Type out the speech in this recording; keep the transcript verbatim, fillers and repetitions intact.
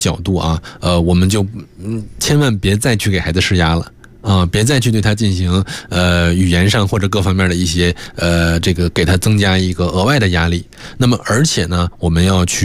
角度啊，呃，我们就嗯千万别再去给孩子施压了。啊，别再去对他进行呃语言上或者各方面的一些呃这个给他增加一个额外的压力。那么而且呢，我们要去